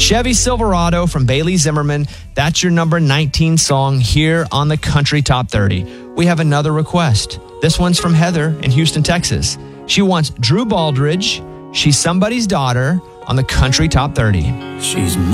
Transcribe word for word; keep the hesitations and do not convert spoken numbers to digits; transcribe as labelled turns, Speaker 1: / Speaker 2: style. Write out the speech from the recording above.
Speaker 1: Chevy Silverado from Bailey Zimmerman. That's your number nineteen song here on the Country Top thirty. We have another request. This one's from Heather in Houston, Texas. She wants Drew Baldridge, She's Somebody's Daughter, on the Country Top thirty.
Speaker 2: She's